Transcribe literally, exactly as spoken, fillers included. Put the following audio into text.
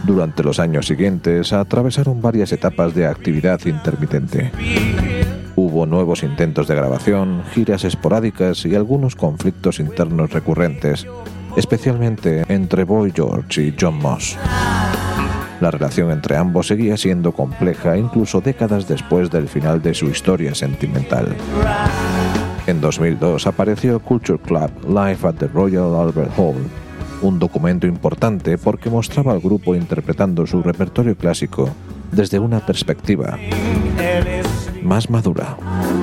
Durante los años siguientes atravesaron varias etapas de actividad intermitente. Hubo nuevos intentos de grabación, giras esporádicas y algunos conflictos internos recurrentes, especialmente entre Boy George y John Moss. La relación entre ambos seguía siendo compleja incluso décadas después del final de su historia sentimental. En dos mil dos apareció Culture Club Live at the Royal Albert Hall, un documento importante porque mostraba al grupo interpretando su repertorio clásico desde una perspectiva más madura.